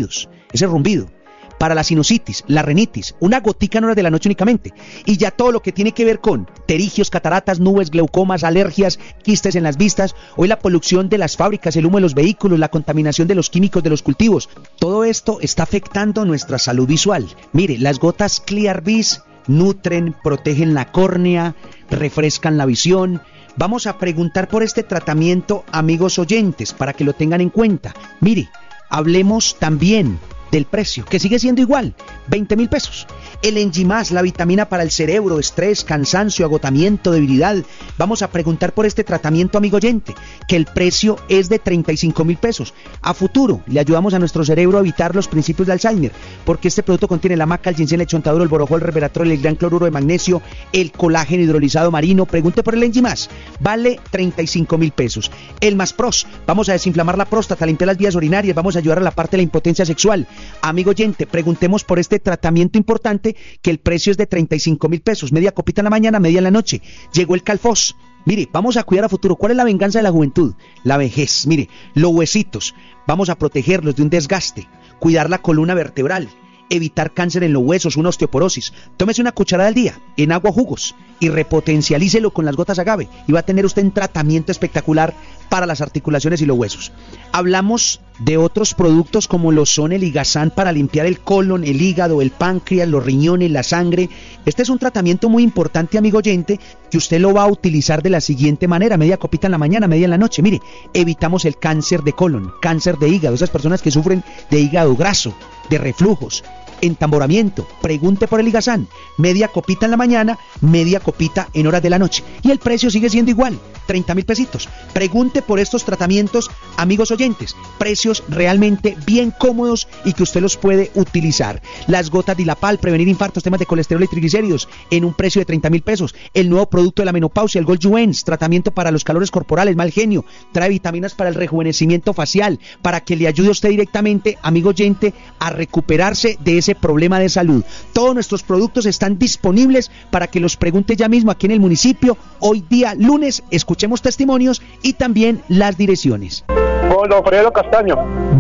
ronquidos, ese rumbido. Para la sinusitis, la rinitis, una gotica en horas de la noche únicamente. Y ya todo lo que tiene que ver con pterigios, cataratas, nubes, glaucomas, alergias, quistes en las vistas, hoy la polución de las fábricas, el humo de los vehículos, la contaminación de los químicos de los cultivos. Todo esto está afectando nuestra salud visual. Mire, las gotas Clear Vis nutren, protegen la córnea, refrescan la visión. Vamos a preguntar por este tratamiento, amigos oyentes, para que lo tengan en cuenta. Mire, hablemos también del precio, que sigue siendo igual, 20,000 pesos. El Enjimás, la vitamina para el cerebro, estrés, cansancio, agotamiento, debilidad. Vamos a preguntar por este tratamiento, amigo oyente, que el precio es de 35,000 pesos. A futuro, le ayudamos a nuestro cerebro a evitar los principios de Alzheimer, porque este producto contiene la maca, el ginseng, el chontaduro, el borojol, el resveratrol, el gran cloruro de magnesio, el colágeno hidrolizado marino. Pregunte por el Enjimás, vale 35,000 pesos. El Maspros, vamos a desinflamar la próstata, limpiar las vías urinarias, vamos a ayudar a la parte de la impotencia sexual. Amigo oyente, preguntemos por este tratamiento importante, que el precio es de 35,000 pesos, media copita en la mañana, media en la noche. Llegó el Calfos. Mire, vamos a cuidar a futuro. ¿Cuál es la venganza de la juventud? La vejez. Mire, los huesitos, vamos a protegerlos de un desgaste, cuidar la columna vertebral, evitar cáncer en los huesos, una osteoporosis. Tómese una cucharada al día en agua o jugos y repotencialícelo con las gotas agave y va a tener usted un tratamiento espectacular para las articulaciones y los huesos. Hablamos de otros productos como lo son el Igazán para limpiar el colon, el hígado, el páncreas, los riñones, la sangre. Este es un tratamiento muy importante, amigo oyente, que usted lo va a utilizar de la siguiente manera: media copita en la mañana, media en la noche. Mire, evitamos el cáncer de colon, cáncer de hígado, esas personas que sufren de hígado graso, de reflujos, entamboramiento. Pregunte por el Igazán, media copita en la mañana, media copita en horas de la noche, y el precio sigue siendo igual, 30,000 pesitos. Pregunte por estos tratamientos, amigos oyentes, precios realmente bien cómodos y que usted los puede utilizar. Las gotas Dilapal, prevenir infartos, temas de colesterol y triglicéridos, en un precio de 30,000 pesos. El nuevo producto de la menopausia, el Gold Juens, tratamiento para los calores corporales, mal genio, trae vitaminas para el rejuvenecimiento facial, para que le ayude a usted directamente, amigo oyente, a recuperarse de ese problema de salud. Todos nuestros productos están disponibles para que los pregunte ya mismo aquí en el municipio. Hoy día lunes escuchemos testimonios y también las direcciones. Godofredo Castaño.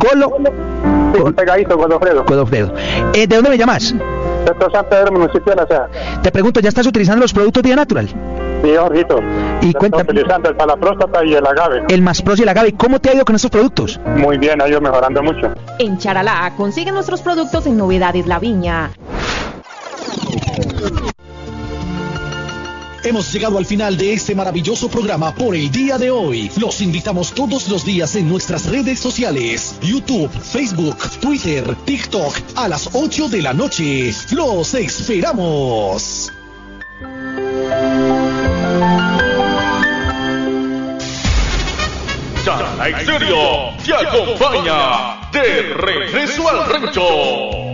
Sí, pegadito, Godofredo. Godofredo. ¿De dónde me llamas? Esto es San Pedro, municipio de La Ceja. Te pregunto, ¿ya estás utilizando los productos Día Natural? Sí, Jorgito. Y cuéntame. Estoy utilizando el para la próstata y el agave. El Maspros y el agave. ¿Cómo te ha ido con estos productos? Muy bien, ha ido mejorando mucho. En Charalá consiguen nuestros productos en Novedades La Viña. Hemos llegado al final de este maravilloso programa por el día de hoy. Los invitamos todos los días en nuestras redes sociales: YouTube, Facebook, Twitter, TikTok, a las 8 de la noche. ¡Los esperamos! Charalá Exterior te acompaña de regreso al rancho.